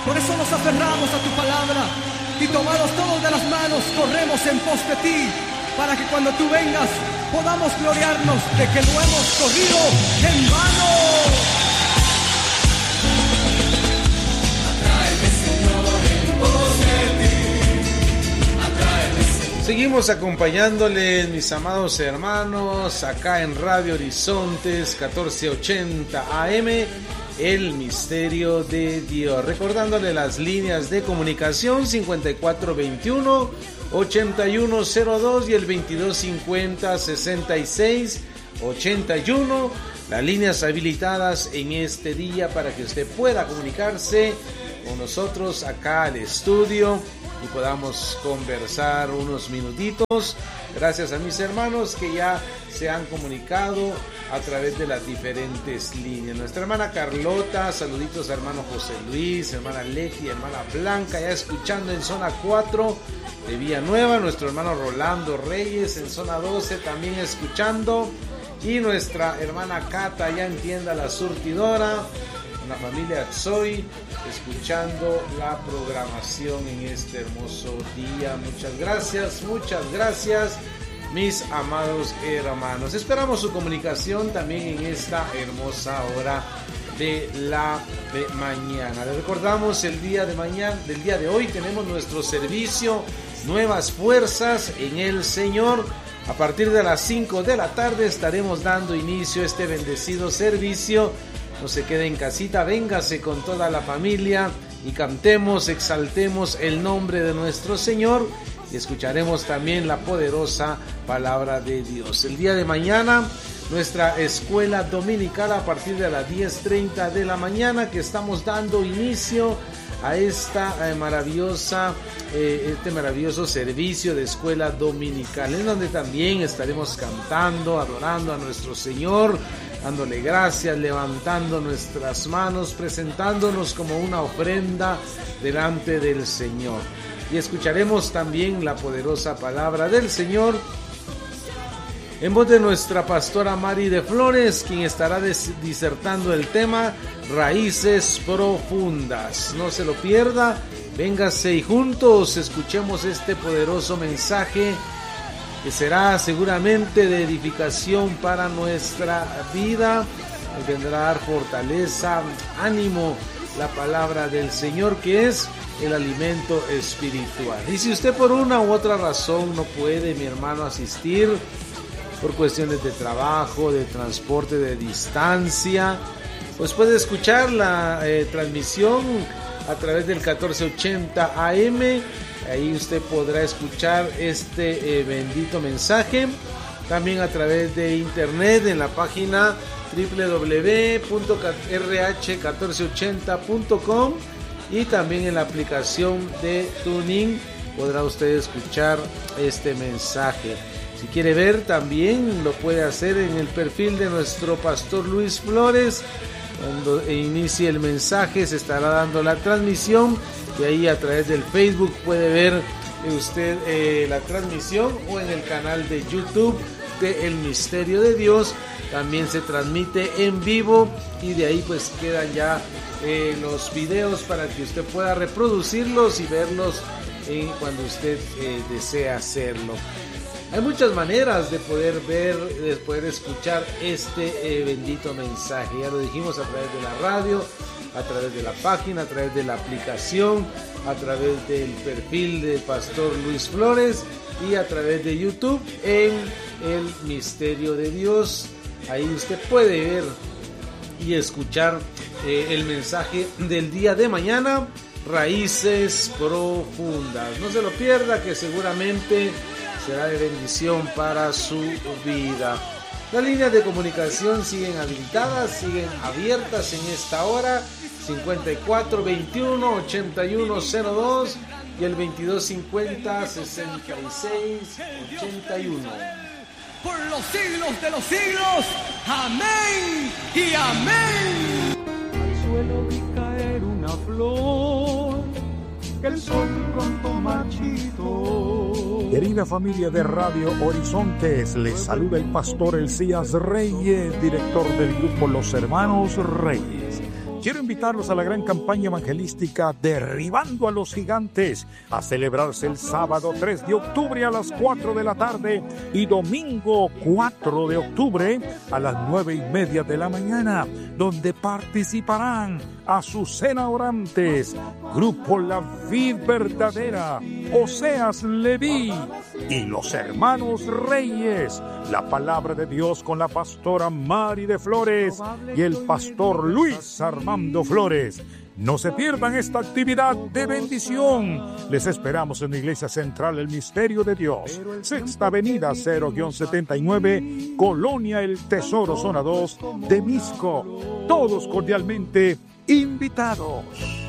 Por eso nos aferramos a tu palabra y tomados todos de las manos, corremos en pos de ti, para que cuando tú vengas podamos gloriarnos de que no hemos corrido en vano. Atráeme, Señor, en pos de ti. Atráeme, Señor. Seguimos acompañándoles, mis amados hermanos, acá en Radio Horizontes 1480 AM, El Misterio de Dios. Recordándole las líneas de comunicación 5421 8102 y el 2250 6681. Las líneas habilitadas en este día para que usted pueda comunicarse con nosotros acá al estudio y podamos conversar unos minutitos. Gracias a mis hermanos que ya se han comunicado a través de las diferentes líneas. Nuestra hermana Carlota, saluditos a hermano José Luis, hermana Leti, hermana Blanca, ya escuchando en zona 4 de Villanueva. Nuestro hermano Rolando Reyes en zona 12 también escuchando. Y nuestra hermana Cata ya en tienda La Surtidora, la familia Zoe, escuchando la programación en este hermoso día. Muchas gracias, mis amados hermanos. Esperamos su comunicación también en esta hermosa hora de la mañana. Les recordamos del día de hoy tenemos nuestro servicio Nuevas Fuerzas en el Señor. A partir de las 5 de la tarde estaremos dando inicio a este bendecido servicio. No se quede en casita, véngase con toda la familia y cantemos, exaltemos el nombre de nuestro Señor y escucharemos también la poderosa palabra de Dios. El día de mañana, nuestra escuela dominical a partir de las 10:30 de la mañana, que estamos dando inicio a esta este maravilloso servicio de escuela dominical, en donde también estaremos cantando, adorando a nuestro Señor, dándole gracias, levantando nuestras manos, presentándonos como una ofrenda delante del Señor. Y escucharemos también la poderosa palabra del Señor en voz de nuestra pastora Mari de Flores, quien estará disertando el tema Raíces Profundas. No se lo pierda, véngase y juntos escuchemos este poderoso mensaje que será seguramente de edificación para nuestra vida. Vendrá a dar fortaleza, ánimo, la palabra del Señor, que es el alimento espiritual. Y si usted por una u otra razón no puede, mi hermano, asistir por cuestiones de trabajo, de transporte, de distancia, pues puede escuchar la transmisión a través del 1480 AM. Ahí usted podrá escuchar este bendito mensaje. También a través de internet en la página www.rh1480.com y también en la aplicación de TuneIn podrá usted escuchar este mensaje. Si quiere ver, también lo puede hacer en el perfil de nuestro pastor Luis Flores. Cuando inicie el mensaje se estará dando la transmisión y ahí a través del Facebook puede ver usted la transmisión, o en el canal de YouTube de El Misterio de Dios también se transmite en vivo y de ahí pues quedan ya los videos para que usted pueda reproducirlos y verlos cuando usted desea hacerlo. Hay muchas maneras de poder ver, de poder escuchar este bendito mensaje. Ya lo dijimos, a través de la radio, a través de la página, a través de la aplicación, a través del perfil del pastor Luis Flores y a través de YouTube en El Misterio de Dios. Ahí usted puede ver y escuchar el mensaje del día de mañana, Raíces Profundas. No se lo pierda, que seguramente será de bendición para su vida. Las líneas de comunicación siguen habilitadas, siguen abiertas en esta hora, 54 21 8102 y el 2250 66 81. Por los siglos de los siglos, amén y amén. Al suelo vi caer una flor que el sol pronto marchitó. Querida familia de Radio Horizontes, les saluda el pastor Elías Reyes, director del grupo Los Hermanos Reyes. Quiero invitarlos a la gran campaña evangelística Derribando a los Gigantes, a celebrarse el sábado 3 de octubre a las 4 de la tarde y domingo 4 de octubre a las 9:30 de la mañana, donde participarán Azucena Orantes, Grupo La Vid Verdadera, Oseas Leví y los hermanos Reyes. La palabra de Dios con la pastora Mari de Flores y el pastor Luis Armando Flores. No se pierdan esta actividad de bendición. Les esperamos en la Iglesia Central El Misterio de Dios, Sexta Avenida 0-79, Colonia El Tesoro, Zona 2, Temisco. Todos cordialmente invitados.